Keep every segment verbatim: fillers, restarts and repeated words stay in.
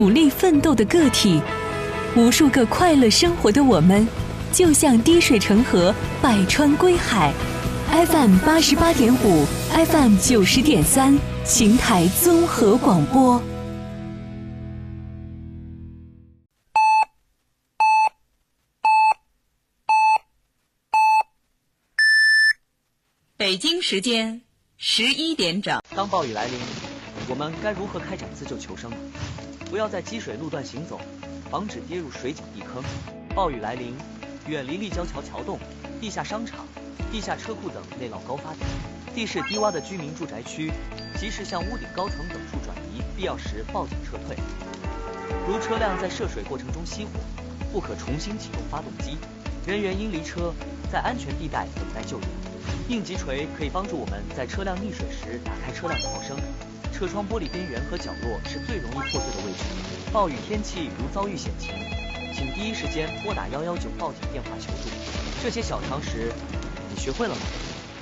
努力奋斗的个体，无数个快乐生活的我们，就像滴水成河，百川归海。F M 八十八点五 ，F M 九十点三，邢台综合广播。 北京时间十一点整。 当暴雨来临，我们该如何开展自救求生呢？不要在积水路段行走，防止跌入水井地坑。暴雨来临，远离立交桥桥洞、地下商场、地下车库等内涝高发点，地势低洼的居民住宅区，及时向屋顶高层等处转移，必要时报警撤退。如车辆在涉水过程中熄火，不可重新启动发动机，人员应离车，在安全地带等待救援。应急锤可以帮助我们在车辆溺水时打开车辆逃生。车窗玻璃边缘和角落是最容易破碎的位置。暴雨天气如遭遇险情，请第一时间拨打一一九报警电话求助。这些小常识，你学会了吗？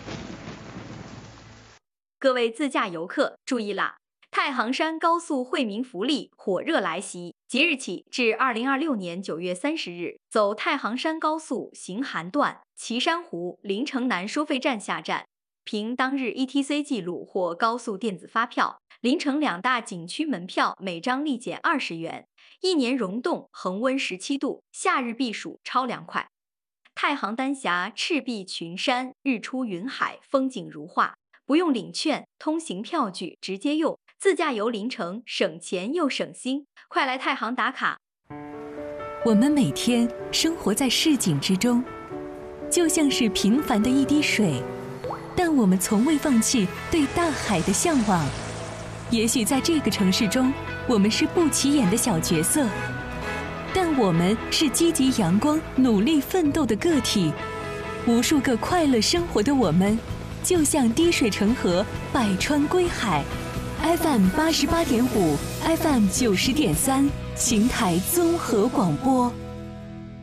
各位自驾游客注意啦！太行山高速惠民福利火热来袭，即日起至二零二六年九月三十日，走太行山高速行韩段岐山湖临城南收费站下站，凭当日 E T C 记录或高速电子发票，临城两大景区门票每张立减二十元，一年溶冻恒温十七度，夏日避暑超凉快。太行丹霞赤壁群山，日出云海，风景如画，不用领券，通行票据直接用，自驾游临城省钱又省心，快来太行打卡。 我们每天生活在市井之中，就像是平凡的一滴水，但我们从未放弃对大海的向往。也许在这个城市中，我们是不起眼的小角色，但我们是积极阳光、努力奋斗的个体。无数个快乐生活的我们，就像滴水成河，百川归海。F M 八十八点五 ，F M 九十点三，邢台综合广播。